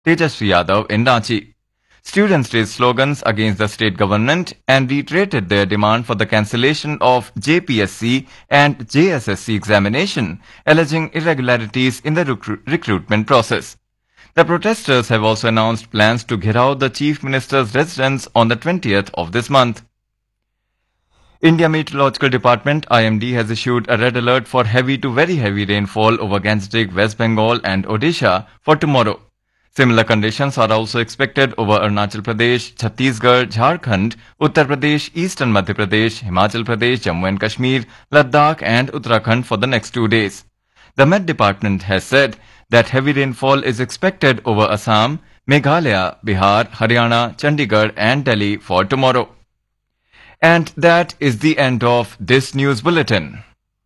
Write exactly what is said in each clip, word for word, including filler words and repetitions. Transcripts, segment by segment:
Tejasvi Yadav in Ranchi. Students raised slogans against the state government and reiterated their demand for the cancellation of J P S C and J S S C examination, alleging irregularities in the recru- recruitment process. The protesters have also announced plans to get out the Chief Minister's residence on the twentieth of this month. India Meteorological Department I M D has issued a red alert for heavy to very heavy rainfall over Gangetic, West Bengal and Odisha for tomorrow. Similar conditions are also expected over Arunachal Pradesh, Chhattisgarh, Jharkhand, Uttar Pradesh, Eastern Madhya Pradesh, Himachal Pradesh, Jammu and Kashmir, Ladakh and Uttarakhand for the next two days. The Met Department has said that heavy rainfall is expected over Assam, Meghalaya, Bihar, Haryana, Chandigarh and Delhi for tomorrow. And that is the end of this news bulletin.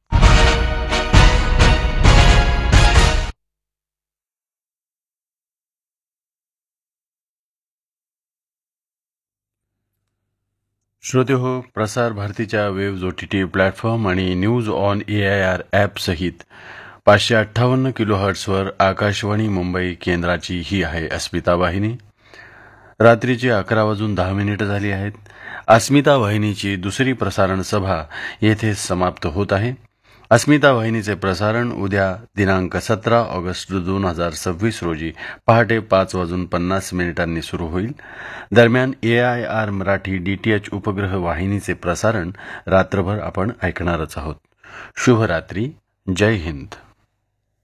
श्रोते हो, प्रसार भारतीच्या waves O T T platform आणि news on A I R ॲपसहित पाचशे अठ्ठावन्न kilo हर्ट्सवर Akashvani Mumbai केंद्राची ही आहे अस्मिता वाहिनी. रात्रीची अकरा वाजून दहा मिनिटं झाली आहेत. अस्मिता वाहिनीची दुसरी प्रसारण सभा येथे समाप्त होत आहे. अस्मिता वाहिनीचे प्रसारण उद्या दिनांक सतरा ऑगस्ट दोन हजार सव्वीस रोजी पहाटे पाच वाजून पन्नास मिनिटांनी सुरू होईल. दरम्यान ए आय आर मराठी डीटीएच उपग्रह वाहिनीचे प्रसारण रात्रभर आपण ऐकणारच आहोत. शुभरात्री. जय हिंद.